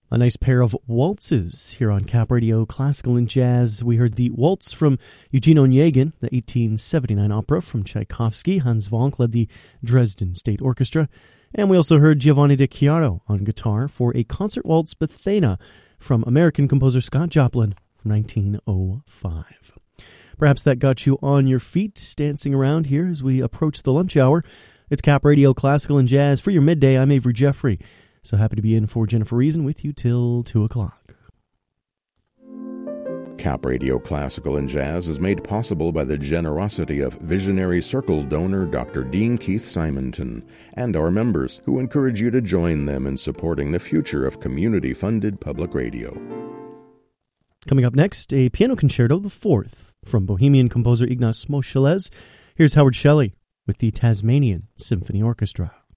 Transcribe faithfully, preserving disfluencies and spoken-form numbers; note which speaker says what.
Speaker 1: A nice pair of waltzes here on Cap Radio Classical and Jazz. We heard the waltz from Eugene Onegin, the eighteen seventy-nine opera from Tchaikovsky. Hans Vonk led the Dresden State Orchestra. And we also heard Giovanni De Chiaro on guitar for a concert waltz Bethena from American composer Scott Joplin from nineteen oh five. Perhaps that got you on your feet, dancing around here as we approach the lunch hour. It's Cap Radio Classical and Jazz. For your midday, I'm Avery Jeffrey. So happy to be in for Jennifer Reason with you till two o'clock.
Speaker 2: Cap Radio Classical and Jazz is made possible by the generosity of Visionary Circle donor Doctor Dean Keith Simonton and our members, who encourage you to join them in supporting the future of community-funded public radio.
Speaker 1: Coming up next, a piano concerto, the fourth, from Bohemian composer Ignaz Moscheles. Here's Howard Shelley with the Tasmanian Symphony Orchestra.